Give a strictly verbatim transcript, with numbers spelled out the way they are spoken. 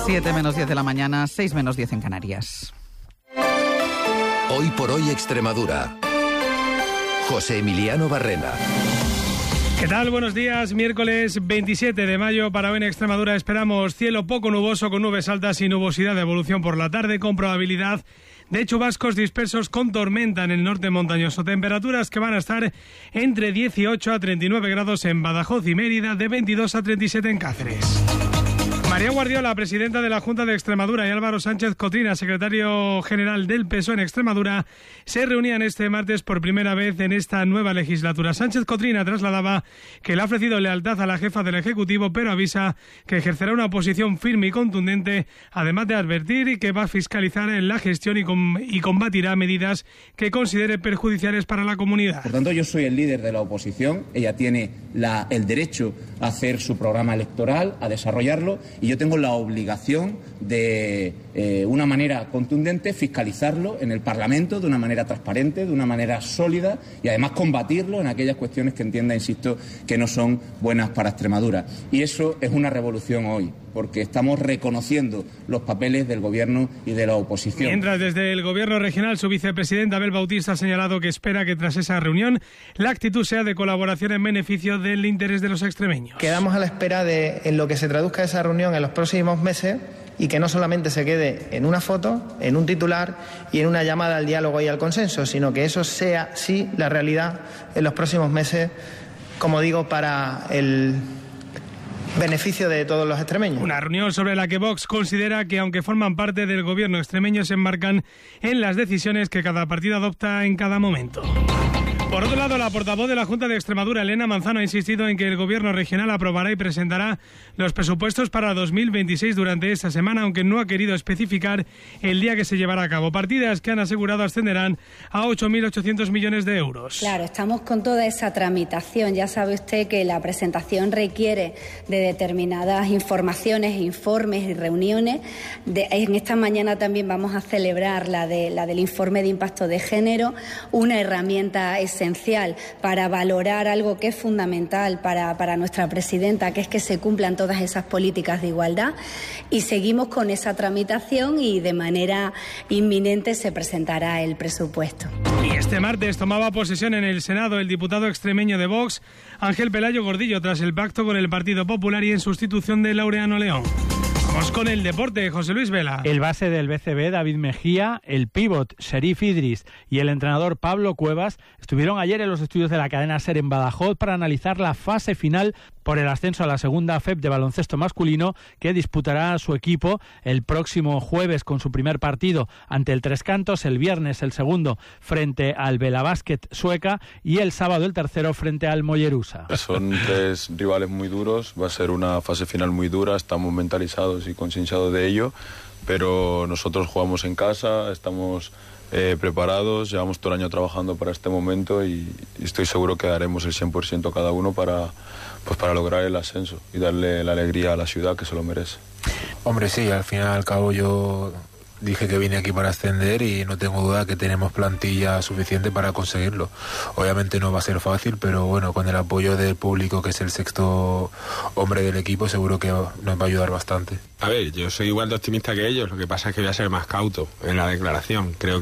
siete menos diez de la mañana, seis menos diez en Canarias. Hoy por hoy Extremadura. José Emiliano Barrena. ¿Qué tal? Buenos días. Miércoles veintisiete de mayo. Para hoy en Extremadura esperamos cielo poco nuboso con nubes altas y nubosidad de evolución por la tarde con probabilidad de chubascos dispersos con tormenta en el norte montañoso. Temperaturas que van a estar entre dieciocho a treinta y nueve grados en Badajoz y Mérida, de veintidós a treinta y siete en Cáceres. María Guardiola, presidenta de la Junta de Extremadura, y Álvaro Sánchez Cotrina, secretario general del P S O E en Extremadura, se reunían este martes por primera vez en esta nueva legislatura. Sánchez Cotrina trasladaba que le ha ofrecido lealtad a la jefa del Ejecutivo, pero avisa que ejercerá una posición firme y contundente, además de advertir que va a fiscalizar en la gestión y, com- y combatirá medidas que considere perjudiciales para la comunidad. Por tanto, yo soy el líder de la oposición, ella tiene la, el derecho a hacer su programa electoral, a desarrollarlo, y yo tengo la obligación de, eh, una manera contundente, fiscalizarlo en el Parlamento de una manera transparente, de una manera sólida, y además combatirlo en aquellas cuestiones que entienda, insisto, que no son buenas para Extremadura. Y eso es una revolución hoy, porque estamos reconociendo los papeles del Gobierno y de la oposición. Mientras, desde el Gobierno regional, su vicepresidenta Abel Bautista ha señalado que espera que tras esa reunión la actitud sea de colaboración en beneficio del interés de los extremeños. Quedamos a la espera de en lo que se traduzca esa reunión en los próximos meses y que no solamente se quede en una foto, en un titular y en una llamada al diálogo y al consenso, sino que eso sea, sí, la realidad en los próximos meses, como digo, para el beneficio de todos los extremeños. Una reunión sobre la que Vox considera que, aunque forman parte del gobierno extremeño, se enmarcan en las decisiones que cada partido adopta en cada momento. Por otro lado, la portavoz de la Junta de Extremadura, Elena Manzano, ha insistido en que el Gobierno regional aprobará y presentará los presupuestos para dos mil veintiséis durante esta semana, aunque no ha querido especificar el día que se llevará a cabo. Partidas que han asegurado ascenderán a ocho mil ochocientos millones de euros. Claro, estamos con toda esa tramitación. Ya sabe usted que la presentación requiere de determinadas informaciones, informes y reuniones. De, en esta mañana también vamos a celebrar la, de, la del informe de impacto de género, una herramienta esencial para valorar algo que es fundamental para, para nuestra presidenta, que es que se cumplan todas esas políticas de igualdad, y seguimos con esa tramitación y de manera inminente se presentará el presupuesto. Y este martes tomaba posesión en el Senado el diputado extremeño de Vox, Ángel Pelayo Gordillo, tras el pacto con el Partido Popular y en sustitución de Laureano León. Vamos con el deporte, José Luis Vela. El base del B C B, David Mejía, el pívot Sherif Idris y el entrenador Pablo Cuevas estuvieron ayer en los estudios de la cadena SER en Badajoz para analizar la fase final por el ascenso a la segunda F E P de baloncesto masculino que disputará su equipo el próximo jueves con su primer partido ante el Tres Cantos, el viernes el segundo frente al Bela Basket Sueca y el sábado el tercero frente al Mollerusa. Son tres rivales muy duros, va a ser una fase final muy dura, estamos mentalizados y concienciados de ello, pero nosotros jugamos en casa, estamos eh, preparados, llevamos todo el año trabajando para este momento y, y estoy seguro que daremos el cien por ciento cada uno para, pues para lograr el ascenso y darle la alegría a la ciudad que se lo merece. Hombre, sí, al fin y al cabo yo dije que vine aquí para ascender y no tengo duda que tenemos plantilla suficiente para conseguirlo. Obviamente no va a ser fácil, pero bueno, con el apoyo del público, que es el sexto hombre del equipo, seguro que nos va a ayudar bastante. A ver, yo soy igual de optimista que ellos, lo que pasa es que voy a ser más cauto en la declaración. Creo que